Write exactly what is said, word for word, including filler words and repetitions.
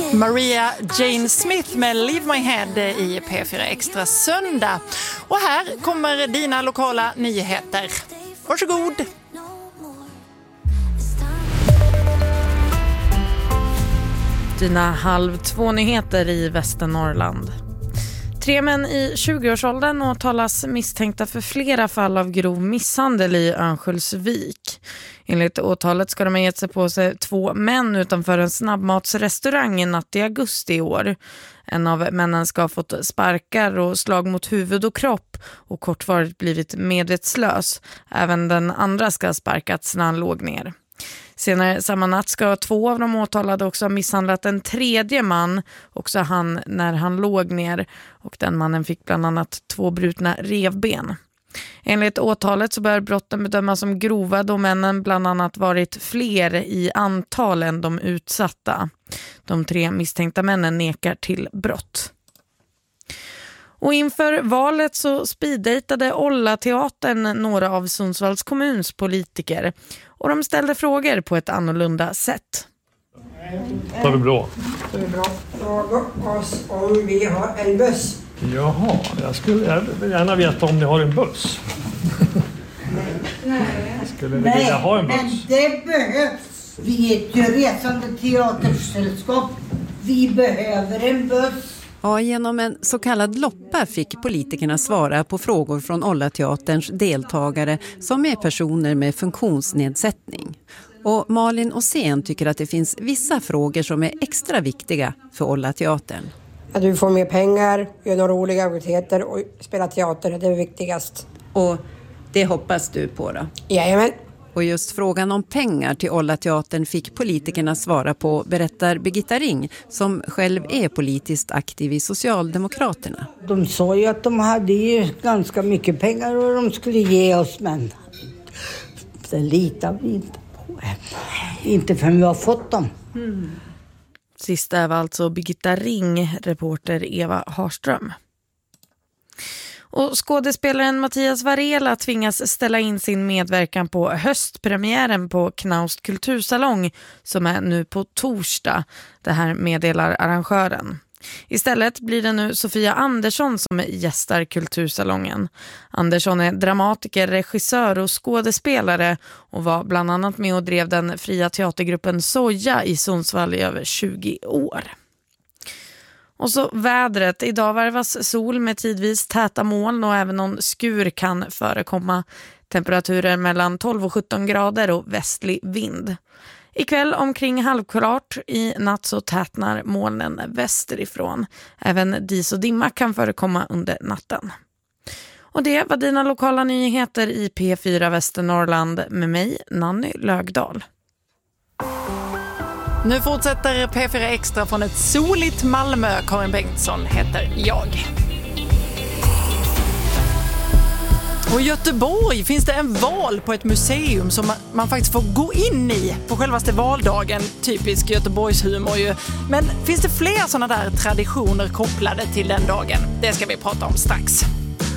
Maria Jane Smith med Leave My Head i P fyra Extra söndag. Och här kommer dina lokala nyheter. Varsågod! Dina halv två nyheter i Västernorrland. Tre män i tjugoårsåldern åtalas misstänkta för flera fall av grov misshandel i Örnsköldsvik. Enligt åtalet ska de ha gett sig på sig två män utanför en snabbmatsrestaurang i natt i augusti i år. En av männen ska ha fått sparkar och slag mot huvud och kropp och kortvarigt blivit medvetslös. Även den andra ska ha sparkats när han låg ner. Senare samma natt ska två av de åtalade också ha misshandlat en tredje man, också han när han låg ner, och den mannen fick bland annat två brutna revben. Enligt åtalet så bör brotten bedömas som grova då männen bland annat varit fler i antal än de utsatta. De tre misstänkta männen nekar till brott. Och inför valet så speeddejtade Olla-teatern några av Sundsvalls kommuns politiker. Och de ställde frågor på ett annorlunda sätt. Tar vi bra? Det är bra. Fråga oss om vi har en buss. Jaha, jag skulle jag vill gärna veta om ni har en buss. Nej. Skulle ni vilja ha en buss? Men det behövs. Vi är ett ju resande teatersällskap. Vi behöver en buss. Ja, genom en så kallad loppa fick politikerna svara på frågor från Olla-teaterns deltagare som är personer med funktionsnedsättning. Och Malin Åsén tycker att det finns vissa frågor som är extra viktiga för Olla-teatern. Att du får mer pengar, gör några roliga aktiviteter och spela teater, det är viktigast. Och det hoppas du på då? Jajamän. Och just frågan om pengar till Olla-teatern fick politikerna svara på, berättar Birgitta Ring, som själv är politiskt aktiv i Socialdemokraterna. De sa ju att de hade ju ganska mycket pengar och de skulle ge oss, men det litar vi inte på. Inte förrän vi har fått dem. Mm. Sist är alltså Birgitta Ring, reporter Eva Harström. Och skådespelaren Mattias Varela tvingas ställa in sin medverkan på höstpremiären på Knaust kultursalong som är nu på torsdag. Det här meddelar arrangören. Istället blir det nu Sofia Andersson som gästar kultursalongen. Andersson är dramatiker, regissör och skådespelare och var bland annat med och drev den fria teatergruppen Soja i Sundsvall i över tjugo år. Och så vädret. Idag varvas sol med tidvis täta moln och även någon skur kan förekomma. Temperaturer mellan tolv och sjutton grader och västlig vind. Ikväll omkring halvklart, i natt så tätnar molnen västerifrån. Även dis och dimma kan förekomma under natten. Och det var dina lokala nyheter i P fyra Västernorrland med mig, Nanny Lögdahl. Nu fortsätter P fyra Extra från ett soligt Malmö. Karin Bengtsson heter jag. Och i Göteborg finns det en val på ett museum som man, man faktiskt får gå in i på självaste valdagen. Typisk Göteborgs humor ju. Men finns det fler sådana där traditioner kopplade till den dagen? Det ska vi prata om strax.